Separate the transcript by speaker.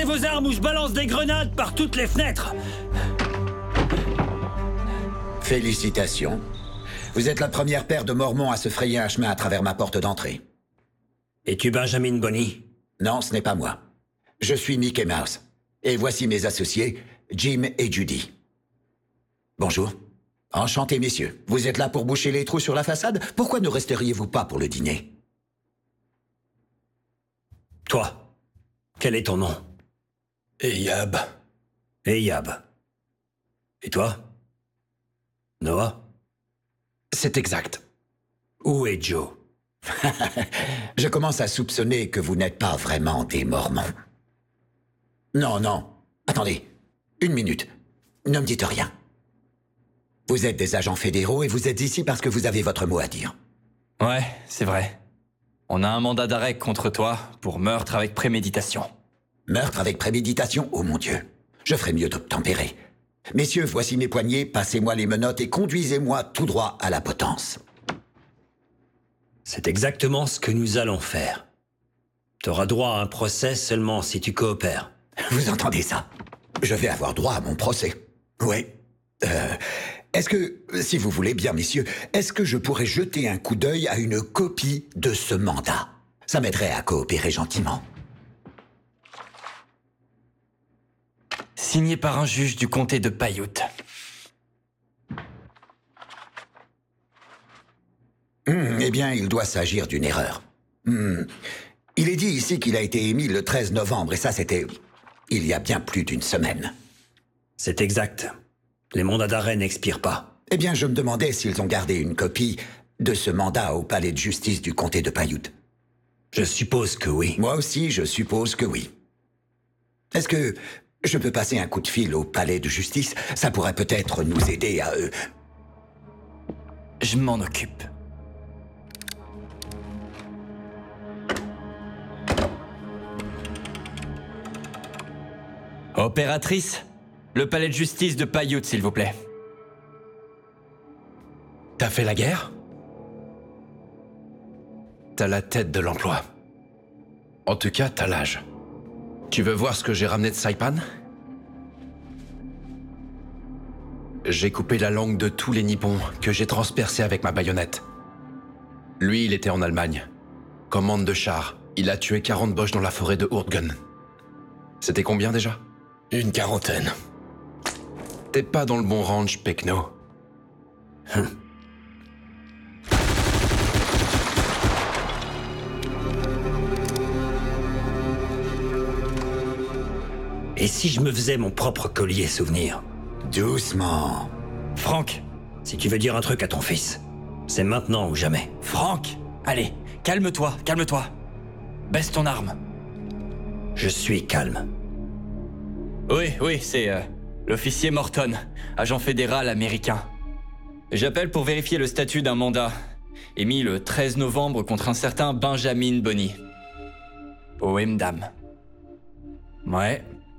Speaker 1: vos armes ou je balance des grenades par toutes les fenêtres!
Speaker 2: Félicitations. Vous êtes la première paire de Mormons à se frayer un chemin à travers ma porte d'entrée.
Speaker 1: Es-tu Benjamin Bonney?
Speaker 2: Non, ce n'est pas moi. Je suis Mickey Mouse. Et voici mes associés, Jim et Judy. Bonjour. Enchanté, messieurs. Vous êtes là pour boucher les trous sur la façade? Pourquoi ne resteriez-vous pas pour le dîner?
Speaker 1: Toi, quel est ton nom?
Speaker 3: Ehab.
Speaker 1: Ehab. Et toi? Noah?
Speaker 3: C'est exact.
Speaker 1: Où est Joe?
Speaker 2: Je commence à soupçonner que vous n'êtes pas vraiment des Mormons. Non, non. Attendez. Une minute. Ne me dites rien. Vous êtes des agents fédéraux et vous êtes ici parce que vous avez votre mot à dire.
Speaker 4: Ouais, c'est vrai. On a un mandat d'arrêt contre toi pour meurtre avec préméditation.
Speaker 2: Meurtre avec préméditation? Oh mon Dieu. Je ferais mieux d'obtempérer. Messieurs, voici mes poignets, passez-moi les menottes et conduisez-moi tout droit à la potence.
Speaker 1: C'est exactement ce que nous allons faire. T'auras droit à un procès seulement si tu coopères.
Speaker 2: Vous entendez ça? Je vais avoir droit à mon procès. Oui. Est-ce que, si vous voulez bien, messieurs, est-ce que je pourrais jeter un coup d'œil à une copie de ce mandat? Ça m'aiderait à coopérer gentiment.
Speaker 4: Signé par un juge du comté de Paiute.
Speaker 2: Eh bien, il doit s'agir d'une erreur. Il est dit ici qu'il a été émis le 13 novembre, et ça, c'était il y a bien plus d'une semaine.
Speaker 1: C'est exact. Les mandats d'arrêt n'expirent pas.
Speaker 2: Eh bien, je me demandais s'ils ont gardé une copie de ce mandat au palais de justice du comté de Paiute.
Speaker 1: Je suppose que oui.
Speaker 2: Moi aussi, je suppose que oui. Est-ce que je peux passer un coup de fil au palais de justice? Ça pourrait peut-être nous aider à...
Speaker 4: Je m'en occupe. Opératrice, le palais de justice de Paiute, s'il vous plaît.
Speaker 3: T'as fait la guerre? T'as la tête de l'emploi. En tout cas, t'as l'âge. Tu veux voir ce que j'ai ramené de Saipan? J'ai coupé la langue de tous les Nippons que j'ai transpercés avec ma baïonnette. Lui, il était en Allemagne. Commande de char. Il a tué 40 boches dans la forêt de Hurtgen. C'était combien déjà?
Speaker 5: Une quarantaine.
Speaker 3: T'es pas dans le bon range, Pecno.
Speaker 1: Et si je me faisais mon propre collier souvenir?
Speaker 2: Doucement.
Speaker 4: Franck!
Speaker 1: Si tu veux dire un truc à ton fils, c'est maintenant ou jamais.
Speaker 4: Franck! Allez, calme-toi, calme-toi. Baisse ton arme.
Speaker 1: Je suis calme.
Speaker 4: Oui, c'est l'officier Morton, agent fédéral américain. J'appelle pour vérifier le statut d'un mandat, émis le 13 novembre contre un certain Benjamin Bonney. Au Wemdam. Ouais,